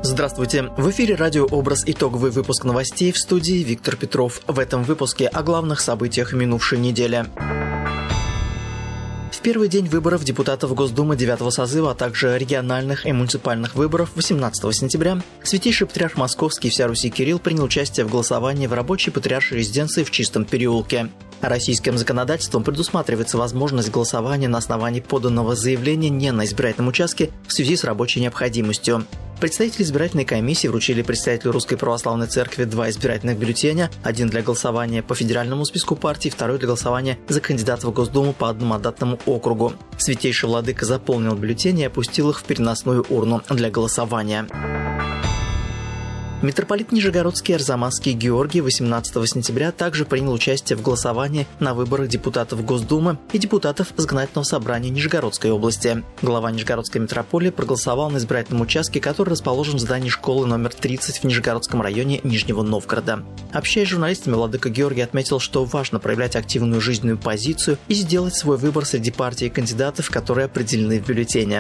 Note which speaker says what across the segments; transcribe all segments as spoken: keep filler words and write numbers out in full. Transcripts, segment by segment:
Speaker 1: Здравствуйте! В эфире радио «Образ», итоговый выпуск новостей, в студии Виктор Петров. В этом выпуске о главных событиях минувшей недели. В первый день выборов депутатов Госдумы девятого созыва, а также региональных и муниципальных выборов восемнадцатого сентября Святейший Патриарх Московский и вся Руси Кирилл принял участие в голосовании в рабочей патриаршей резиденции в Чистом переулке. Российским законодательством предусматривается возможность голосования на основании поданного заявления не на избирательном участке в связи с рабочей необходимостью. Представители избирательной комиссии вручили представителю Русской Православной Церкви два избирательных бюллетеня, один для голосования по федеральному списку партий, второй для голосования за кандидата в Госдуму по одномандатному округу. Святейший Владыка заполнил бюллетени и опустил их в переносную урну для голосования. Митрополит Нижегородский Арзамасский Георгий восемнадцатого сентября также принял участие в голосовании на выборах депутатов Госдумы и депутатов Законодательного собрания Нижегородской области. Глава Нижегородской митрополии проголосовал на избирательном участке, который расположен в здании школы номер тридцать в Нижегородском районе Нижнего Новгорода. Общаясь с журналистами, владыка Георгий отметил, что важно проявлять активную жизненную позицию и сделать свой выбор среди партий и кандидатов, которые определены в бюллетене.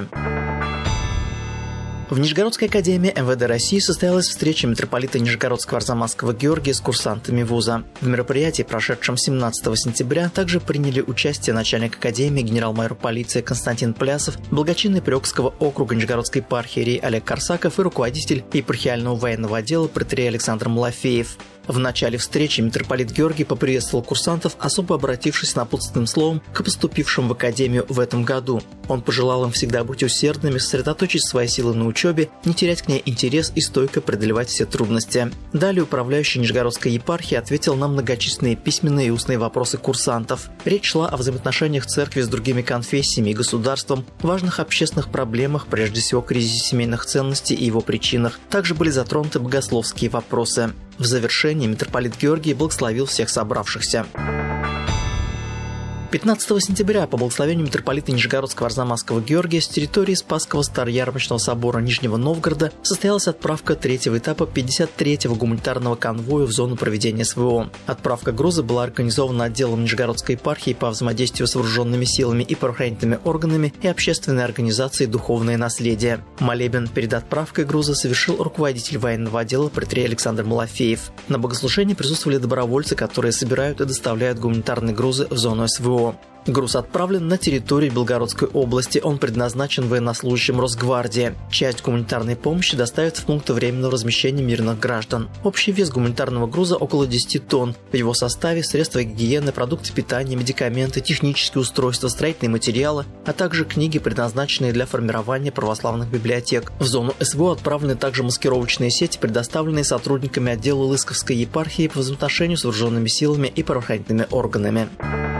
Speaker 1: В Нижегородской академии эм вэ дэ России состоялась встреча митрополита Нижегородского Арзамасского Георгия с курсантами вуза. В мероприятии, прошедшем семнадцатого сентября, также приняли участие начальник академии, генерал-майор полиции Константин Плясов, благочинный Приокского округа Нижегородской епархии Олег Корсаков и руководитель епархиального военного отдела протоиерей Александр Малафеев. В начале встречи митрополит Георгий поприветствовал курсантов, особо обратившись напутственным словом к поступившим в академию в этом году. Он пожелал им всегда быть усердными, сосредоточить свои силы на учебе, не терять к ней интерес и стойко преодолевать все трудности. Далее управляющий Нижегородской епархии ответил на многочисленные письменные и устные вопросы курсантов. Речь шла о взаимоотношениях церкви с другими конфессиями и государством, важных общественных проблемах, прежде всего кризисе семейных ценностей и его причинах. Также были затронуты богословские вопросы. В завершении митрополит Георгий благословил всех собравшихся. пятнадцатого сентября по благословению митрополита Нижегородского Арзамасского Георгия с территории Спасского Староярмарочного собора Нижнего Новгорода состоялась отправка третьего этапа пятьдесят третьего гуманитарного конвоя в зону проведения эс вэ о. Отправка груза была организована отделом Нижегородской епархии по взаимодействию с вооруженными силами и правоохранительными органами и общественной организацией «Духовное наследие». Молебен перед отправкой груза совершил руководитель военного отдела протоиерей Александр Малафеев. На богослужении присутствовали добровольцы, которые собирают и доставляют гуманитарные грузы в зону эс вэ о. Груз отправлен на территорию Белгородской области. Он предназначен военнослужащим Росгвардии. Часть гуманитарной помощи доставят в пункты временного размещения мирных граждан. Общий вес гуманитарного груза около десяти тонн. В его составе средства гигиены, продукты питания, медикаменты, технические устройства, строительные материалы, а также книги, предназначенные для формирования православных библиотек. В зону эс вэ о отправлены также маскировочные сети, предоставленные сотрудниками отдела Лысковской епархии по взаимоотношению с вооруженными силами и правоохранительными органами.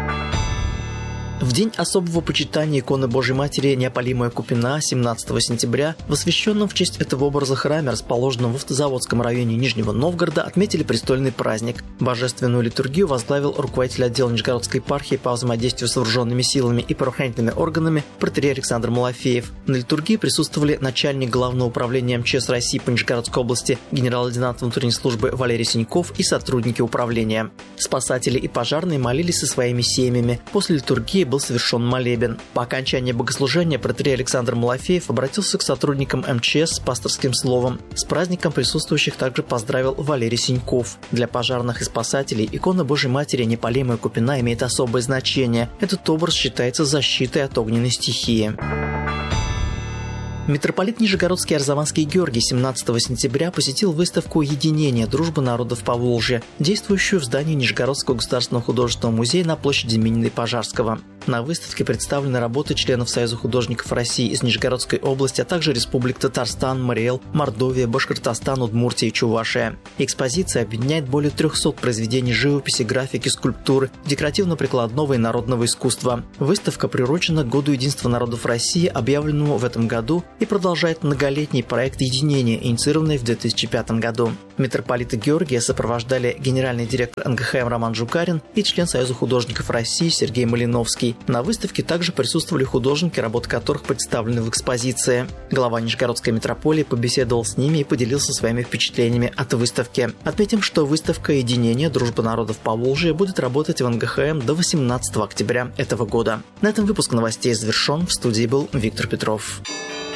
Speaker 1: В день особого почитания иконы Божьей Матери Неопалимая Купина семнадцатого сентября в освященном в честь этого образа храме, расположенном в Автозаводском районе Нижнего Новгорода, отметили престольный праздник. Божественную литургию возглавил руководитель отдела Нижегородской епархии по взаимодействию с вооруженными силами и правоохранительными органами протоиерей Александр Малафеев. На литургии присутствовали начальник Главного управления эм че эс России по Нижегородской области генерал-лейтенант внутренней службы Валерий Синьков и сотрудники управления. Спасатели и пожарные молились со своими семьями. После литургии был совершен молебен. По окончании богослужения протоиерей Александр Малафеев обратился к сотрудникам эм че эс с пасторским словом. С праздником присутствующих также поздравил Валерий Синьков. Для пожарных и спасателей икона Божьей Матери Неопалимая Купина имеет особое значение. Этот образ считается защитой от огненной стихии. Митрополит Нижегородский Арзамасский Георгий семнадцатого сентября посетил выставку «Единение. Дружба народов Поволжья», действующую в здании Нижегородского государственного художественного музея на площади Минина и Пожарского. На выставке представлены работы членов Союза художников России из Нижегородской области, а также республик Татарстан, Мариэл, Мордовия, Башкортостан, Удмуртия и Чувашия. Экспозиция объединяет более трехсот произведений живописи, графики, скульптуры, декоративно-прикладного и народного искусства. Выставка приурочена к Году единства народов России, объявленному в этом году, и продолжает многолетний проект единения, инициированный в две тысячи пятом году. Митрополита Георгия сопровождали генеральный директор эн гэ ха эм Роман Жукарин и член Союза художников России Сергей Малиновский. На выставке также присутствовали художники, работы которых представлены в экспозиции. Глава Нижегородской митрополии побеседовал с ними и поделился своими впечатлениями от выставки. Отметим, что выставка «Единение. Дружба народов Поволжья» будет работать в эн гэ ха эм до восемнадцатого октября этого года. На этом выпуск новостей завершен. В студии был Виктор Петров.